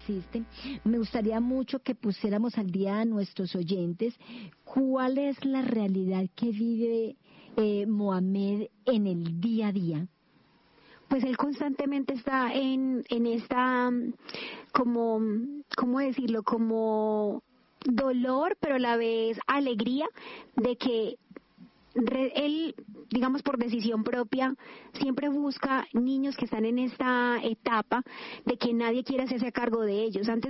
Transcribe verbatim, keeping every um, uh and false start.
existen. Me gustaría mucho que pusiéramos al día a nuestros oyentes cuál es la realidad que vive eh, Mohamed en el día a día. Pues él constantemente está en, en esta, como, ¿cómo decirlo? Como dolor, pero a la vez alegría de que él, digamos por decisión propia, siempre busca niños que están en esta etapa de que nadie quiere hacerse a cargo de ellos. Antes